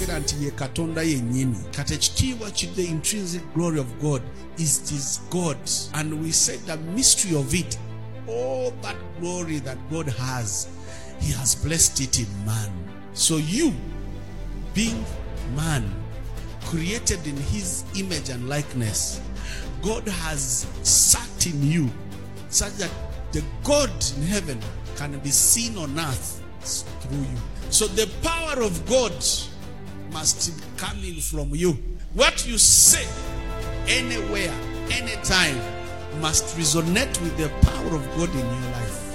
The intrinsic glory of God is God. And we said the mystery of it, all that glory that God has, He has blessed it in man. So you, being man, created in His image and likeness, God has sat in you such that the God in heaven can be seen on earth through you. So the power of God must be coming from you. What you say anywhere, anytime, must resonate with the power of God in your life.